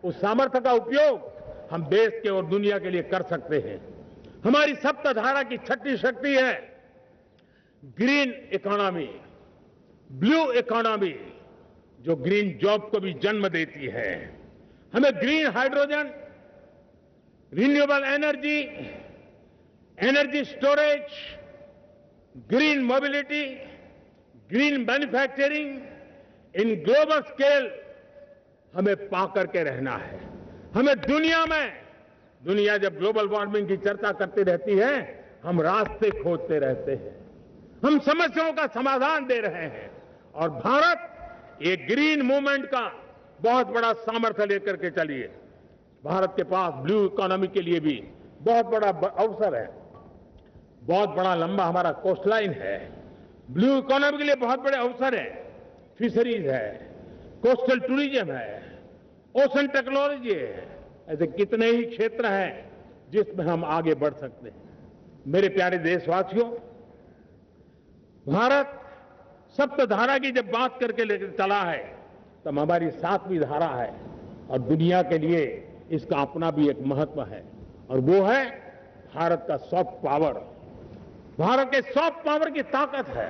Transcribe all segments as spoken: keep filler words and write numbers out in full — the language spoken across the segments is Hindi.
उस सामर्थ्य का उपयोग हम देश के और दुनिया के लिए कर सकते हैं। हमारी सप्तधारा की छठी शक्ति है ग्रीन इकोनॉमी, ब्लू इकोनॉमी, जो ग्रीन जॉब को भी जन्म देती है। हमें green hydrogen, renewable energy, energy storage, green mobility, green manufacturing in global scale हमें पा करके रहना है। हमें दुनिया में, दुनिया जब ग्लोबल वार्मिंग की चर्चा करती रहती है, हम रास्ते खोजते रहते हैं, हम समस्याओं का समाधान दे रहे हैं, और भारत एक ग्रीन मूवमेंट का बहुत बड़ा सामर्थ्य लेकर के चलिए। भारत के पास ब्लू इकोनॉमी के लिए भी बहुत बड़ा अवसर है, बहुत बड़ा लंबा हमारा कोस्टलाइन है। ब्लू इकोनॉमी के लिए बहुत बड़े अवसर है, फिशरीज है, कोस्टल टूरिज्म है, ओशन टेक्नोलॉजी है, ऐसे कितने ही क्षेत्र हैं जिसमें हम आगे बढ़ सकते हैं। मेरे प्यारे देशवासियों, भारत सप्तधारा की जब बात करके लेकर चला है, तब हमारी सातवीं धारा है, और दुनिया के लिए इसका अपना भी एक महत्व है, और वो है भारत का सॉफ्ट पावर। भारत के सॉफ्ट पावर की ताकत है।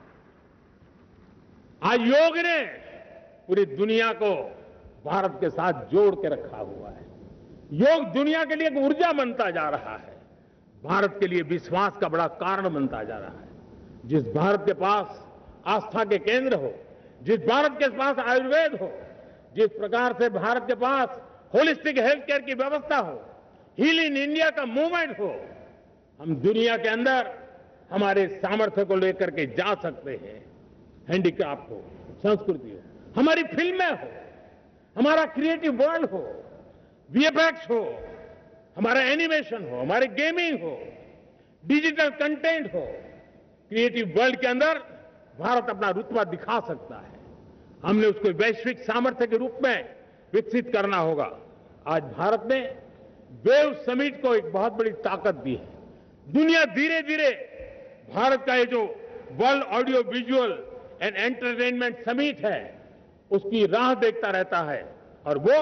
आज योग ने पूरी दुनिया को भारत के साथ जोड़ के रखा हुआ है। योग दुनिया के लिए एक ऊर्जा बनता जा रहा है, भारत के लिए विश्वास का बड़ा कारण बनता जा रहा है। जिस भारत के पास आस्था के केंद्र हो, जिस भारत के पास आयुर्वेद हो, जिस प्रकार से भारत के पास होलिस्टिक हेल्थ केयर की व्यवस्था हो, हील इन इंडिया का मूवमेंट हो, हम दुनिया के अंदर हमारे सामर्थ्य को लेकर के जा सकते हैं। हैंडीक्राफ्ट हो, संस्कृति हो, हमारी फिल्में हो, हमारा क्रिएटिव वर्ल्ड हो, वीएफएक्स हो, हमारा एनिमेशन हो, हमारे गेमिंग हो, डिजिटल कंटेंट हो, क्रिएटिव वर्ल्ड के अंदर भारत अपना रुतबा दिखा सकता है। हमने उसको वैश्विक सामर्थ्य के रूप में विकसित करना होगा। आज भारत ने वेव समिट को एक बहुत बड़ी ताकत दी है। दुनिया धीरे धीरे भारत का ये जो world audio visual and entertainment summit है, उसकी राह देखता रहता है, और वो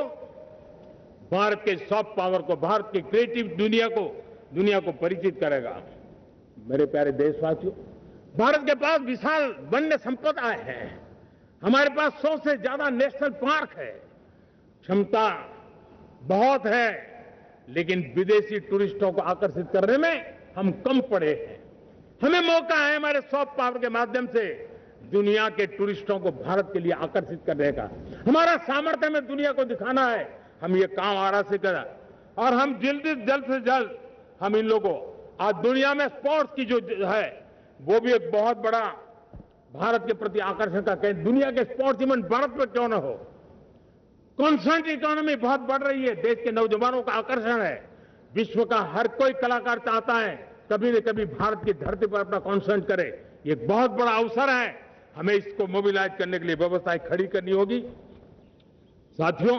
भारत के सॉफ्ट पावर को, भारत की क्रिएटिव दुनिया को दुनिया को परिचित करेगा। मेरे प्यारे देशवासियों, भारत के पास विशाल वन्य संपदा है, हमारे पास सौ से ज्यादा नेशनल पार्क है, क्षमता बहुत है, लेकिन विदेशी टूरिस्टों को आकर्षित करने में हम कम पड़े हैं। हमें मौका है हमारे सॉफ्ट पावर के माध्यम से दुनिया के टूरिस्टों को भारत के लिए आकर्षित करने का। हमारा सामर्थ्य में दुनिया को दिखाना है। हम ये काम आरा से करें, और हम जल्द जल्द से जल्द हम इन लोगों, आज दुनिया में स्पोर्ट्स की जो है वो भी एक बहुत बड़ा भारत के प्रति आकर्षण का केंद्र। दुनिया के स्पोर्ट्स इवेंट भारत में क्यों न हो। कॉन्सर्ट इकोनॉमी बहुत बढ़ रही है, देश के नौजवानों का आकर्षण है। विश्व का हर कोई कलाकार चाहता है कभी न कभी भारत की धरती पर अपना कॉन्सर्ट करे। ये एक बहुत बड़ा अवसर है, हमें इसको मोबिलाइज करने के लिए व्यवस्थाएं खड़ी करनी होगी। साथियों,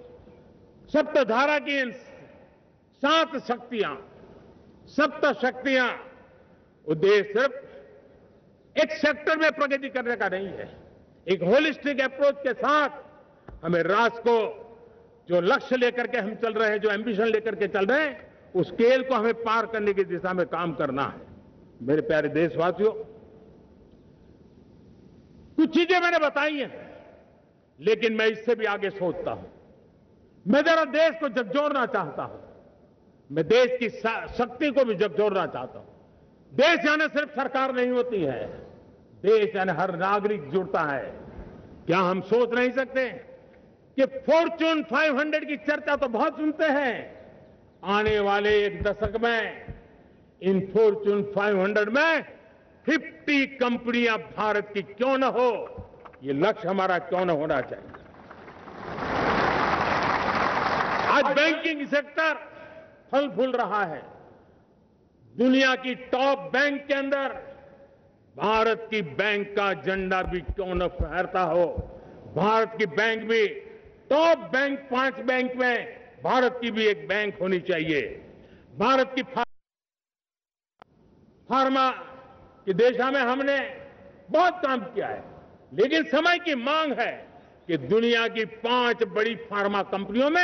सप्तधारा की इन सात शक्तियां, सप्त शक्तियां, उद्देश्य सिर्फ एक सेक्टर में प्रगति करने का नहीं है। एक होलिस्टिक अप्रोच के साथ हमें राष्ट्र को जो लक्ष्य लेकर के हम चल रहे हैं, जो एम्बिशन लेकर के चल रहे हैं, उस स्केल को हमें पार करने की दिशा में काम करना है। मेरे प्यारे देशवासियों, कुछ चीजें मैंने बताई हैं, लेकिन मैं इससे भी आगे सोचता हूं। मैं जरा देश को झकझोरना चाहता हूं, मैं देश की शक्ति को भी झकझोरना चाहता हूं। देश यानी सिर्फ सरकार नहीं होती है, देश यानी हर नागरिक जुड़ता है। क्या हम सोच नहीं सकते कि फॉर्च्यून पाँच सौ की चर्चा तो बहुत सुनते हैं, आने वाले एक दशक में इन फॉर्च्यून पाँच सौ में पचास कंपनियां भारत की क्यों न हो, ये लक्ष्य हमारा क्यों न होना चाहिए। आज बैंकिंग सेक्टर फल फूल रहा है। दुनिया की टॉप बैंक के अंदर भारत की बैंक का झंडा भी क्यों न फहरता हो। भारत की बैंक भी टॉप बैंक, पांच बैंक में भारत की भी एक बैंक होनी चाहिए। भारत की फार्मा की दिशा में हमने बहुत काम किया है, लेकिन समय की मांग है कि दुनिया की पांच बड़ी फार्मा कंपनियों में